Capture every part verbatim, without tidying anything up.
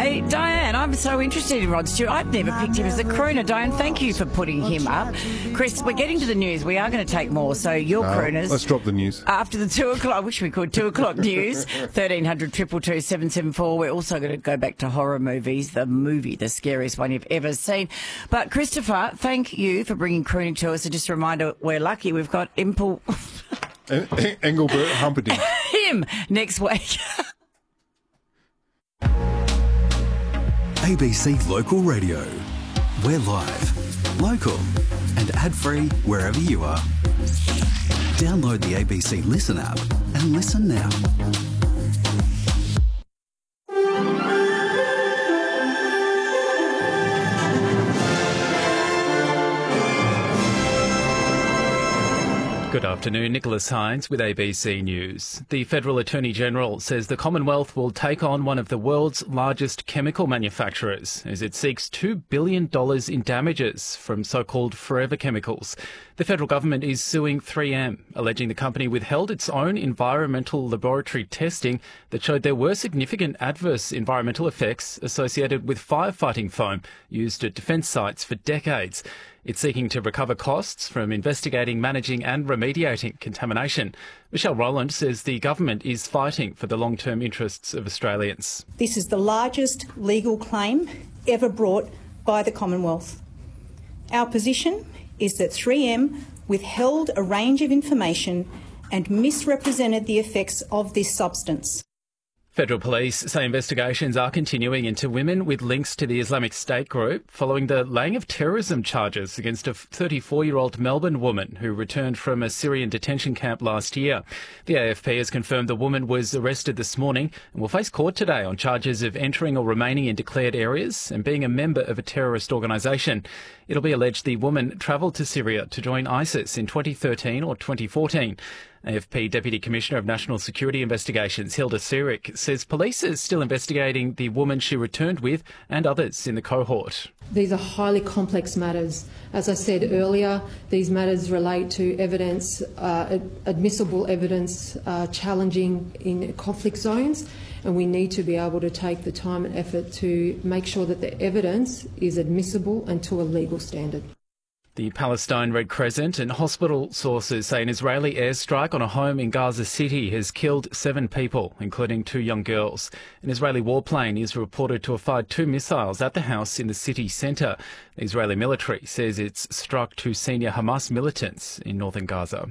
Hey, Diane, I'm so interested in Rod Stewart. I've never picked him as a crooner. Diane, thank you for putting him up. Chris, we're getting to the news. We are going to take more, so your No, crooners. let's drop the news. After the two o'clock, I wish we could, two o'clock news, thirteen hundred, two two two, seven seven four. We're also going to go back to horror movies, the movie, the scariest one you've ever seen. But Christopher, thank you for bringing crooning to us. And just a reminder, we're lucky we've got Impul... Engelbert Humperdinck. him next week. A B C Local Radio. We're live, local and ad-free wherever you are. Download the A B C Listen app and listen now. Good afternoon, Nicholas Hines with A B C News. The Federal Attorney-General says the Commonwealth will take on one of the world's largest chemical manufacturers as it seeks two billion dollars in damages from so-called forever chemicals. The federal government is suing three M, alleging the company withheld its own environmental laboratory testing that showed there were significant adverse environmental effects associated with firefighting foam used at defence sites for decades. It's seeking to recover costs from investigating, managing and remediating contamination. Michelle Rowland says the government is fighting for the long-term interests of Australians. This is the largest legal claim ever brought by the Commonwealth. Our position is that three M withheld a range of information and misrepresented the effects of this substance. Federal police say investigations are continuing into women with links to the Islamic State group following the laying of terrorism charges against a thirty-four-year-old Melbourne woman who returned from a Syrian detention camp last year. The A F P has confirmed the woman was arrested this morning and will face court today on charges of entering or remaining in declared areas and being a member of a terrorist organisation. It'll be alleged the woman travelled to Syria to join ISIS in twenty thirteen or twenty fourteen. A F P Deputy Commissioner of National Security Investigations Hilda Sierik says police are still investigating the woman she returned with and others in the cohort. These are highly complex matters. As I said earlier, these matters relate to evidence, uh, admissible evidence uh, challenging in conflict zones, and we need to be able to take the time and effort to make sure that the evidence is admissible and to a legal standard. The Palestine Red Crescent and hospital sources say an Israeli airstrike on a home in Gaza City has killed seven people, including two young girls. An Israeli warplane is reported to have fired two missiles at the house in the city centre. The Israeli military says it's struck two senior Hamas militants in northern Gaza.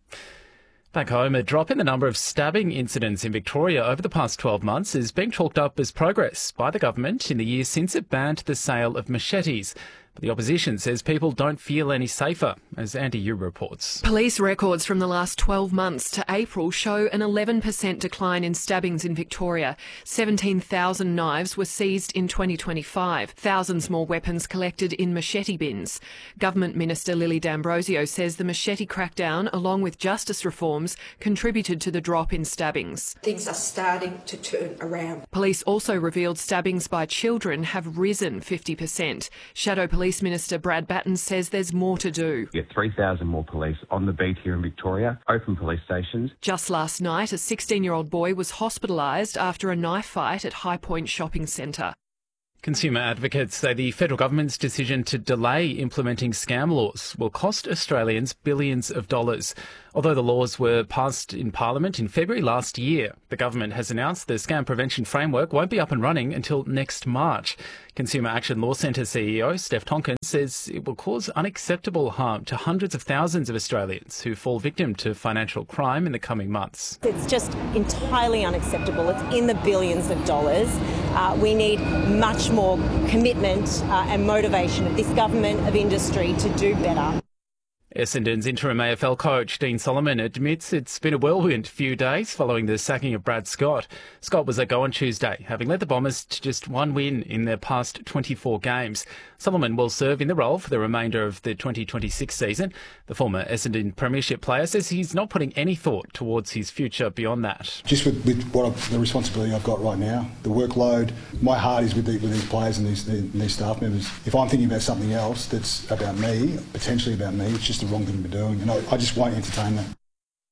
Back home, a drop in the number of stabbing incidents in Victoria over the past twelve months is being chalked up as progress by the government in the years since it banned the sale of machetes. But the opposition says people don't feel any safer, as Andy Yu reports. Police records from the last twelve months to April show an eleven percent decline in stabbings in Victoria. seventeen thousand knives were seized in twenty twenty-five. Thousands more weapons collected in machete bins. Government Minister Lily D'Ambrosio says the machete crackdown, along with justice reforms, contributed to the drop in stabbings. Things are starting to turn around. Police also revealed stabbings by children have risen fifty percent. Shadow Police Minister Brad Batten says there's more to do. We get three thousand more police on the beat here in Victoria, open police stations. Just last night, a sixteen-year-old boy was hospitalised after a knife fight at High Point Shopping Centre. Consumer advocates say the federal government's decision to delay implementing scam laws will cost Australians billions of dollars. Although the laws were passed in Parliament in February last year, the government has announced the scam prevention framework won't be up and running until next March. Consumer Action Law Centre C E O Steph Tonkin says it will cause unacceptable harm to hundreds of thousands of Australians who fall victim to financial crime in the coming months. It's just entirely unacceptable. It's in the billions of dollars. Uh, we need much more commitment uh, and motivation of this government, of industry to do better. Essendon's interim A F L coach Dean Solomon admits it's been a whirlwind few days following the sacking of Brad Scott. Scott was let go on Tuesday, having led the Bombers to just one win in their past twenty-four games. Solomon will serve in the role for the remainder of the twenty twenty-six season. The former Essendon Premiership player says he's not putting any thought towards his future beyond that. Just with, with what I've, the responsibility I've got right now, the workload, my heart is with, the, with these players and these, and these staff members. If I'm thinking about something else that's about me, potentially about me, it's just the wrong thing to be doing, and I, I just won't entertain that.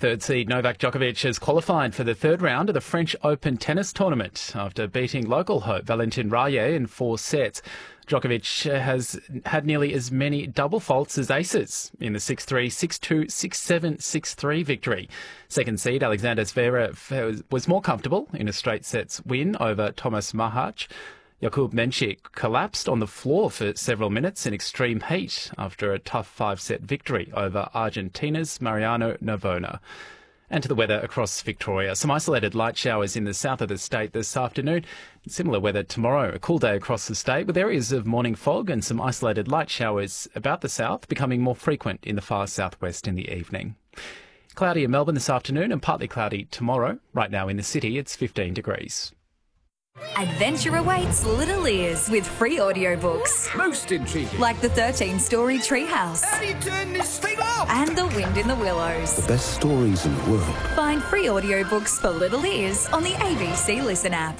Third seed Novak Djokovic has qualified for the third round of the French Open tennis tournament after beating local hope Valentin Raye in four sets. Djokovic has had nearly as many double faults as aces in the six three, six two, six seven, six three victory. Second seed Alexander Zverev was more comfortable in a straight sets win over Thomas Mahach. Jakub Menchik collapsed on the floor for several minutes in extreme heat after a tough five-set victory over Argentina's Mariano Navona. And to the weather across Victoria. Some isolated light showers in the south of the state this afternoon. Similar weather tomorrow. A cool day across the state with areas of morning fog and some isolated light showers about the south, becoming more frequent in the far southwest in the evening. Cloudy in Melbourne this afternoon and partly cloudy tomorrow. Right now in the city, it's fifteen degrees. Adventure awaits Little Ears with free audiobooks. Most intriguing. Like the thirteen-story Treehouse. How do you turn this thing off? And The Wind in the Willows. The best stories in the world. Find free audiobooks for Little Ears on the A B C Listen app.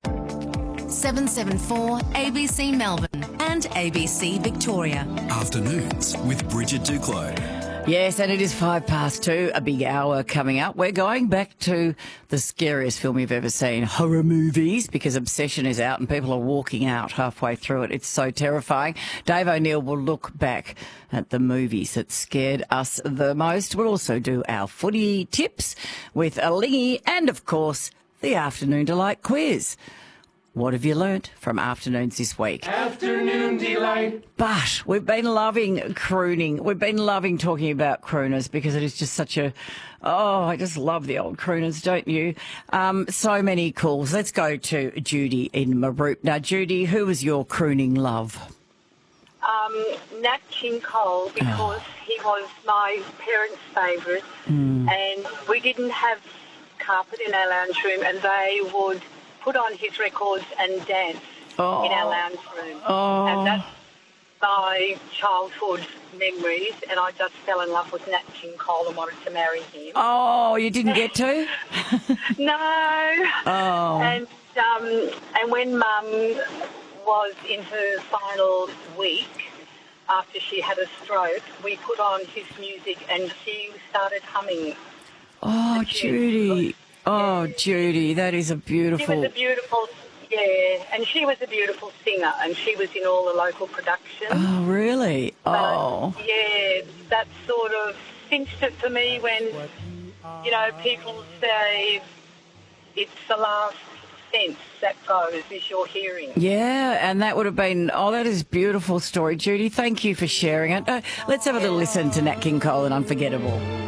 seven seven four A B C Melbourne and A B C Victoria. Afternoons with Bridget Duclos. Yes, and it is five past two, a big hour coming up. We're going back to the scariest film you've ever seen, horror movies, because Obsession is out and people are walking out halfway through it. It's so terrifying. Dave O'Neill will look back at the movies that scared us the most. We'll also do our footy tips with a lingy and, of course, the Afternoon Delight quiz. What have you learnt from afternoons this week? Afternoon Delight. But we've been loving crooning. We've been loving talking about crooners because it is just such a... Oh, I just love the old crooners, don't you? Um, so many calls. Let's go to Judy in Maroop. Now, Judy, who was your crooning love? Um, Nat King Cole, because oh. he was my parents' favourite. Mm. And we didn't have carpet in our lounge room, and they would put on his records and dance oh. in our lounge room. Oh. And that's my childhood memories, and I just fell in love with Nat King Cole and wanted to marry him. Oh, you didn't get to? No. Oh. And, um, and when Mum was in her final week, after she had a stroke, we put on his music and she started humming. Oh, Judy. Oh, Judy, that is a beautiful... She was a beautiful, yeah, and she was a beautiful singer, and she was in all the local productions. Oh, really? But, oh. Yeah, that sort of cinched it for me when, you know, people say it's the last sense that goes is your hearing. Yeah, and that would have been... Oh, that is a beautiful story, Judy. Thank you for sharing it. Uh, let's have a little listen to Nat King Cole and Unforgettable.